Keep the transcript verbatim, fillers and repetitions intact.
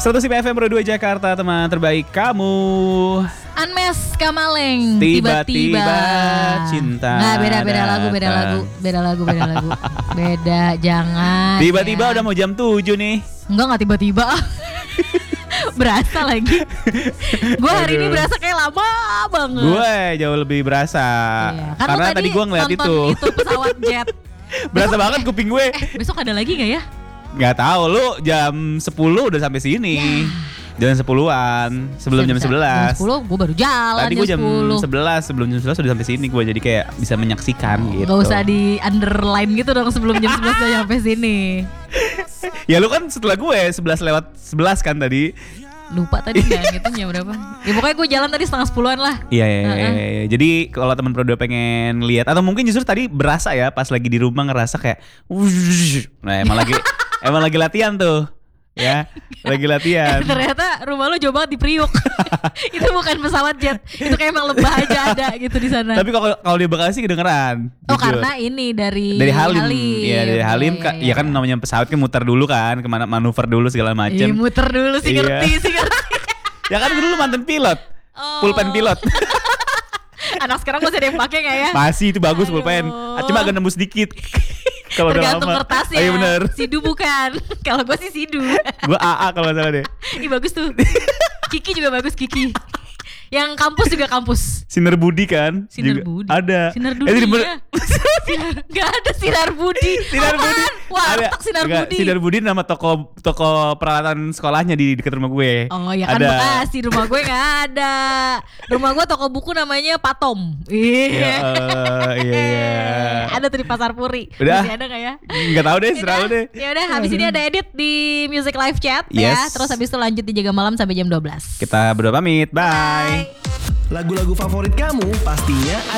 seratus F M Pro dua Jakarta, teman terbaik kamu. Unmesh Kamaleng. Tiba-tiba cinta. Nggak, beda beda lagu, beda lagu, beda lagu, beda lagu. Beda, jangan. Tiba-tiba ya. udah mau jam tujuh nih. Enggak, enggak tiba-tiba. Berasa lagi. Gue hari ini berasa kayak lama banget. Gue jauh lebih berasa. Iya, kan karena tadi gue ngeliat itu. itu pesawat jet. Berasa Besok, banget kuping gue. Eh, besok ada lagi gak ya? Gak tahu, lu jam sepuluh udah sampai sini. Ya. Jam sepuluhan, sebelum jam sebelas. Jam sepuluh gue baru jalan. Tadi gue jam sebelas, sebelum jam sebelas udah sampai sini gue, jadi kayak bisa menyaksikan oh, gitu. Gak usah di underline gitu dong, sebelum jam sebelas udah sampai sini. Ya lu kan setelah gue sebelas lewat sebelas kan tadi. Lupa tadi gak ngitungnya berapa. Ya pokoknya gue jalan tadi setengah sepuluhan lah. Iya iya iya, iya. Jadi kalau teman Prodo pengen lihat, atau mungkin justru tadi berasa ya pas lagi di rumah ngerasa kayak wush. Nah emang lagi emang lagi latihan tuh. Ya, lagi latihan. Eh, ternyata rumah lu jauh banget di Priuk. Itu bukan pesawat jet. Itu kayak emang lembah aja ada gitu di sana. Tapi kalau kalau di Bekasi kedengeran. Oh jujur. Karena ini dari dari Halim. Halim. Iya dari Halim. Ya, ya, ya, ya kan namanya pesawat kan muter dulu kan, kemana manuver dulu segala macam. Iya muter dulu sih, ngerti sih ngerti. Ya kan dulu mantan pilot. Oh. Pulpen pilot. Anak sekarang masih ada yang pakai nggak ya? Masih, itu bagus Aduh. pulpen. Cuma agak nembus dikit. Kalau tergantung kertasnya. Iya benar. Sidu bukan. Kalau gue sih Sidu. Gue A A kalau nggak salah deh. Ih bagus tuh. Kiki juga bagus, Kiki. Yang kampus juga kampus. Sinar Budi kan? Sinar juga Budi. Ada. Sinar Dunia. Eh, bener... Sinar... Gak ada Sinar Budi. Sinar Budi. Wah, ada. Sinar Enggak, Budi. Sinar Budi nama toko toko peralatan sekolahnya di dekat rumah gue. Oh ya kan, Bekasi rumah gue nggak ada. Rumah gue toko buku namanya Patom. Iya. Uh, iya iya. Ada tuh di Pasar Puri. Udah. Masih ada nggak ya? Nggak tahu deh, serah lu deh. Ya udah, habis ini ada edit di Music Live Chat ya. Yes. Terus habis itu lanjut di Jaga Malam sampai jam dua belas. Kita berdua pamit. Bye. Bye. Lagu-lagu favorit kamu pastinya